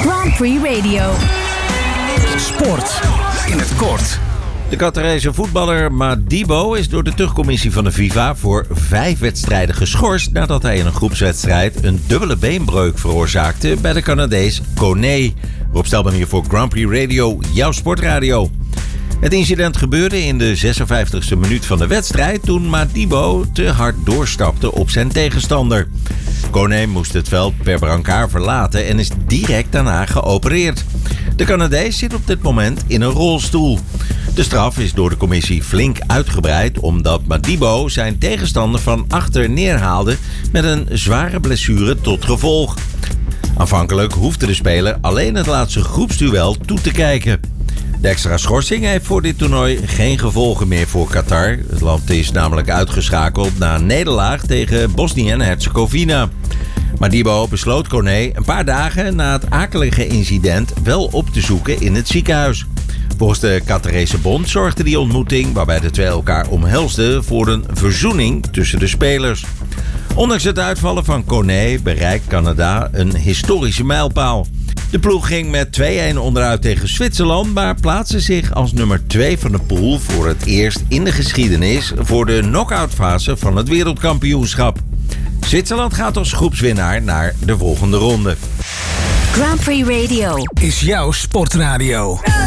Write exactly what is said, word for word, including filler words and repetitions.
Grand Prix Radio. Sport in het kort. De Qatarese voetballer Madibo is door de tuchtcommissie van de FIFA voor vijf wedstrijden geschorst nadat hij in een groepswedstrijd een dubbele beenbreuk veroorzaakte bij de Canadees Kone. Rob Stelman hier voor Grand Prix Radio, jouw sportradio. Het incident gebeurde in de zesenvijftigste minuut van de wedstrijd toen Madibo te hard doorstapte op zijn tegenstander. Kone moest het veld per brancard verlaten en is direct daarna geopereerd. De Canadees zit op dit moment in een rolstoel. De straf is door de commissie flink uitgebreid omdat Madibo zijn tegenstander van achter neerhaalde met een zware blessure tot gevolg. Aanvankelijk hoefde de speler alleen het laatste groepsduel toe te kijken. De extra schorsing heeft voor dit toernooi geen gevolgen meer voor Qatar. Het land is namelijk uitgeschakeld na een nederlaag tegen Bosnië en Herzegovina. Madibo besloot Kone een paar dagen na het akelige incident wel op te zoeken in het ziekenhuis. Volgens de Qatarese bond zorgde die ontmoeting, waarbij de twee elkaar omhelsden, voor een verzoening tussen de spelers. Ondanks het uitvallen van Kone bereikt Canada een historische mijlpaal. De ploeg ging met twee-een onderuit tegen Zwitserland, maar plaatste zich als nummer twee van de pool voor het eerst in de geschiedenis voor de knock-outfase van het wereldkampioenschap. Zwitserland gaat als groepswinnaar naar de volgende ronde. Grand Prix Radio Is jouw sportradio.